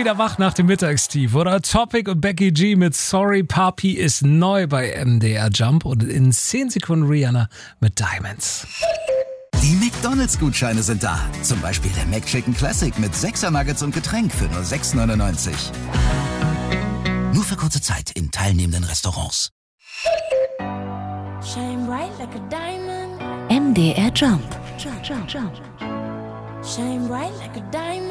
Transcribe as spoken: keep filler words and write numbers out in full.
wieder wach nach dem Mittagstief, oder? Topic und Becky G mit Sorry Papi ist neu bei M D R Jump und in zehn Sekunden Rihanna mit Diamonds. Die McDonalds-Gutscheine sind da. Zum Beispiel der McChicken Classic mit sechser Nuggets und Getränk für nur sechs neunundneunzig. Nur für kurze Zeit in teilnehmenden Restaurants. Shine bright like a diamond. M D R Jump. Jump, jump, jump. Shine bright like a diamond.